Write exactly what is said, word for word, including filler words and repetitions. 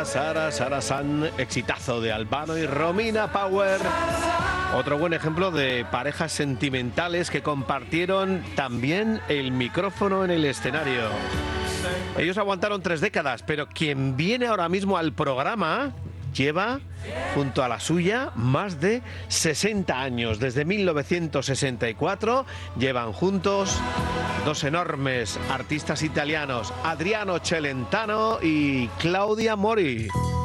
Sara, Sara San, exitazo de Albano y Romina Power. Otro buen ejemplo de parejas sentimentales que compartieron también el micrófono en el escenario. Ellos aguantaron tres décadas, pero quien viene ahora mismo al programa lleva, junto a la suya, más de sesenta años. Desde mil novecientos sesenta y cuatro llevan juntos dos enormes artistas italianos, Adriano Celentano y Claudia Mori.